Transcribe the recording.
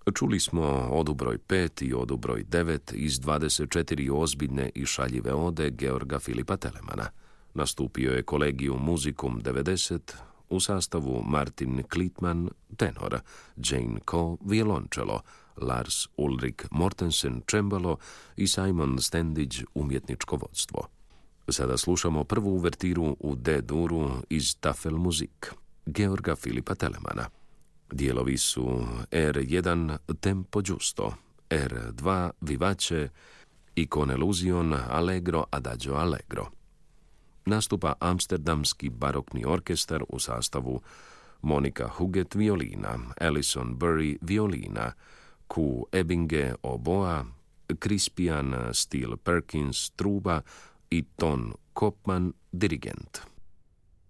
Čuli smo odu broj 5 i odu broj 9 iz 24 ozbiljne i šaljive ode Georga Filipa Telemana. Nastupio je Collegium Musicum 90 u sastavu Martin Klitman, tenor, Jane Coe, violončelo, Lars Ulrik Mortensen, čembalo i Simon Standage, umjetničko vodstvo. Sada slušamo prvu uvertiru u D-duru iz Tafelmusik, Georga Filipa Telemana. Dijelovi su R1 Tempo Giusto, R2 Vivace i con illusion Allegro Adagio Allegro. Nastupa Amsterdamski barokni orkestar u sastavu Monika Huget violina, Alison Burry violina, Q. Ebbinge oboa, Crispian Steele Perkins truba i Ton Kopman dirigent.